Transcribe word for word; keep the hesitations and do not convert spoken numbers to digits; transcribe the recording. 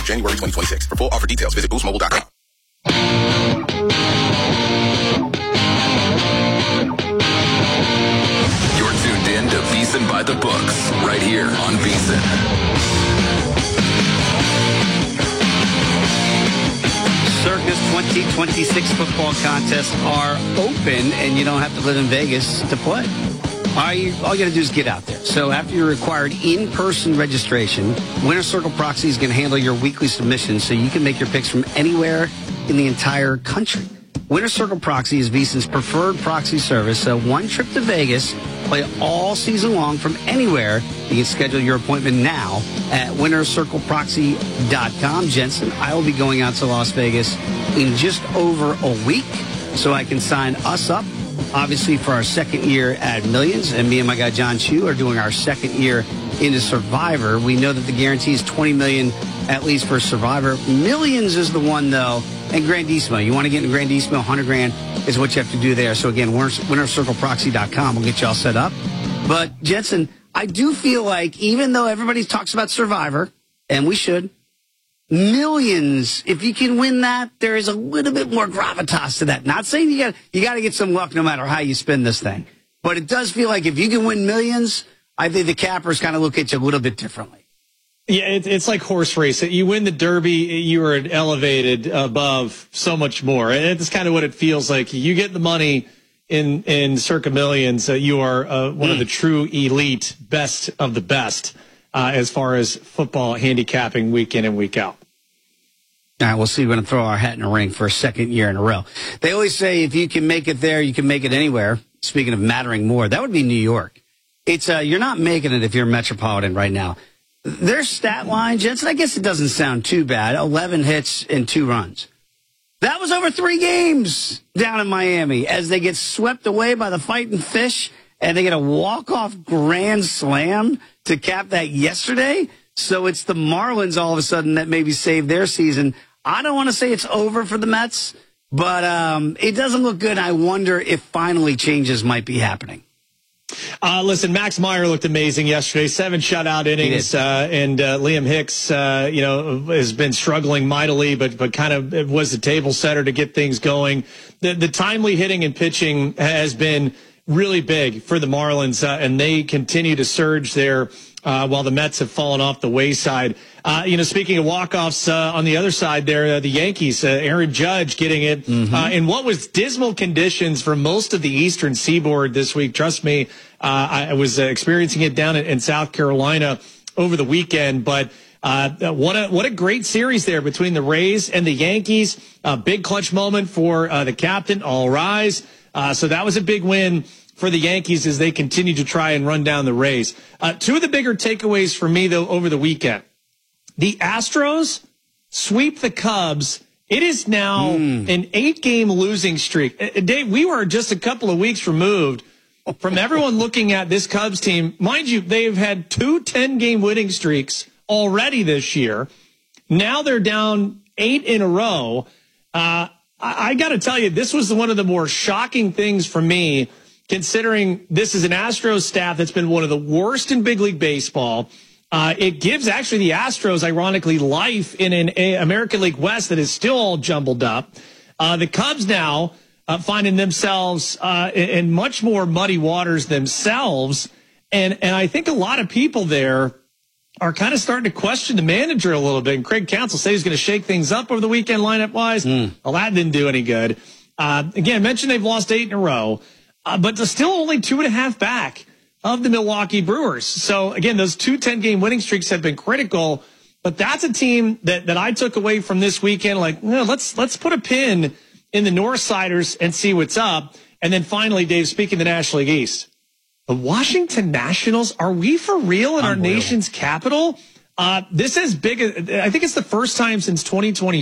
January twenty twenty-six. For full offer details, visit boost mobile dot com. You're tuned in to VSiN by the Books, right here on VSiN. Circus twenty twenty-six football contests are open, and you don't have to live in Vegas to play. All you, all you got to do is get out there. So after your required in-person registration, Winner Circle Proxy is going to handle your weekly submissions so you can make your picks from anywhere in the entire country. Winner Circle Proxy is VSiN's preferred proxy service, so one trip to Vegas, play all season long from anywhere. You can schedule your appointment now at winner circle proxy dot com. Jensen, I will be going out to Las Vegas in just over a week, so I can sign us up, obviously, for our second year at Millions. And me and my guy John Chu are doing our second year into Survivor. We know that the guarantee is twenty million dollars at least for Survivor. Millions is the one, though. And Grandissimo. You want to get in Grandissimo, one hundred grand is what you have to do there. So, again, winner circle proxy dot com will get you all set up. But, Jensen, I do feel like even though everybody talks about Survivor, and we should, Millions, if you can win that, there is a little bit more gravitas to that. Not saying you got you got to get some luck no matter how you spin this thing. But it does feel like if you can win Millions, I think the cappers kind of look at you a little bit differently. Yeah, it, it's like horse race. You win the Derby, you are elevated above so much more. And it's kind of what it feels like. You get the money in, in Circa Millions, uh, you are uh, one mm. of the true elite, best of the best uh, as far as football handicapping week in and week out. All right, we'll see. We're going to throw our hat in the ring for a second year in a row. They always say if you can make it there, you can make it anywhere. Speaking of mattering more, that would be New York. It's uh, you're not making it if you're Metropolitan right now. Their stat line, Jensen, I guess it doesn't sound too bad. eleven hits and two runs. That was over three games down in Miami as they get swept away by the Fighting Fish, and they get a walk-off grand slam to cap that yesterday. So it's the Marlins all of a sudden that maybe saved their season. I don't want to say it's over for the Mets, but um, it doesn't look good. I wonder if finally changes might be happening. Uh, listen, Max Meyer looked amazing yesterday. Seven shutout innings, uh, and uh, Liam Hicks, uh, you know, has been struggling mightily, but but kind of was the table setter to get things going. The, the timely hitting and pitching has been really big for the Marlins, uh, and they continue to surge there uh, while the Mets have fallen off the wayside. Uh, you know, speaking of walk-offs uh, on the other side there, uh, the Yankees, uh, Aaron Judge getting it mm-hmm. uh, in what was dismal conditions for most of the eastern seaboard this week. Trust me, uh, I was uh, experiencing it down in, in South Carolina over the weekend. But uh, what a what a great series there between the Rays and the Yankees. A big clutch moment for uh, the captain. All rise. Uh, so that was a big win for the Yankees as they continue to try and run down the Rays. Uh, two of the bigger takeaways for me, though, over the weekend. The Astros sweep the Cubs. It is now mm. an eight-game losing streak. Uh, Dave, we were just a couple of weeks removed from everyone looking at this Cubs team. Mind you, they've had two ten-game winning streaks already this year. Now they're down eight in a row. Uh, I, I got to tell you, this was one of the more shocking things for me, considering this is an Astros staff that's been one of the worst in big league baseball. Uh, it gives actually the Astros, ironically, life in an a American League West that is still all jumbled up. Uh, the Cubs now uh, finding themselves uh, in, in much more muddy waters themselves. And, and I think a lot of people there are kind of starting to question the manager a little bit. And Craig Counsell said he's going to shake things up over the weekend lineup-wise. Mm. Well, that didn't do any good. Uh, again, I mentioned they've lost eight in a row, uh, but they're still only two and a half back of the Milwaukee Brewers. So, again, those two ten-game winning streaks have been critical, but that's a team that, that I took away from this weekend. Like, no, let's let's put a pin in the Northsiders and see what's up. And then finally, Dave, speaking of the National League East, the Washington Nationals, are we for real in our nation's capital? Uh, this is big. I think it's the first time since twenty twenty